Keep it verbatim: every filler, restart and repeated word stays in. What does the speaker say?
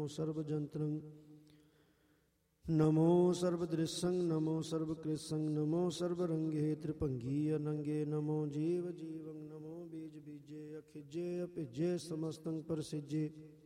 सर्वजंत्रं नमो सर्वदृशं नमो सर्वकृशं नमो सर्वरंगे त्रिभंगी अनंगे नमो जीव जीवं नमो बीज बीजे अखिजे अभिजे समस्तं प्रसिजे